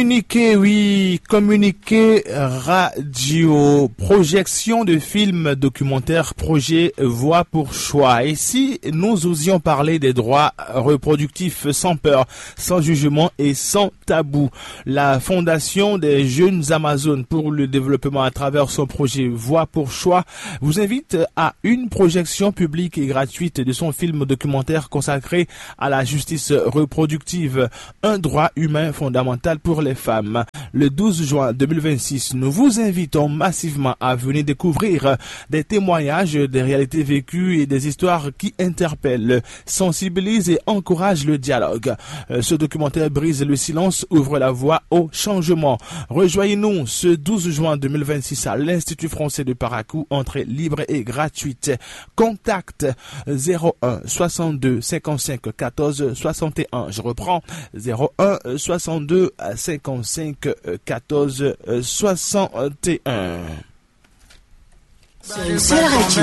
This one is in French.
Communiqué, oui, communiqué radio, projection de films documentaires, projet Voix pour choix. Et si nous osions parler des droits reproductifs sans peur, sans jugement et sans tabou, la Fondation des Jeunes Amazones pour le développement à travers son projet Voix pour choix vous invite à une projection publique et gratuite de son film documentaire consacré à la justice reproductive, un droit humain fondamental pour les femmes. Le 12 juin 2026, nous vous invitons massivement à venir découvrir des témoignages, des réalités vécues et des histoires qui interpellent, sensibilisent et encouragent le dialogue. Ce documentaire brise le silence, ouvre la voie au changement. Rejoignez-nous ce 12 juin 2026 à l'Institut français de Paracou, entrée libre et gratuite. Contact 01 62 55 14 61. Je reprends 01 62 55 14 61. Sur une seule radio.